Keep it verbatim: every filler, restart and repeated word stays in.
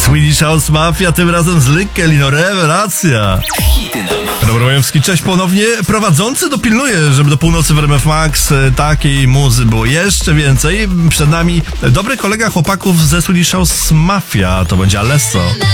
Swedish House Mafia, tym razem z Lykke Li, no rewelacja. Dobromajewski, cześć ponownie. Prowadzący dopilnuje, żeby do północy w R M F Max takiej muzy było jeszcze więcej. Przed nami dobry kolega chłopaków ze Swedish House Mafia, to będzie Alesso.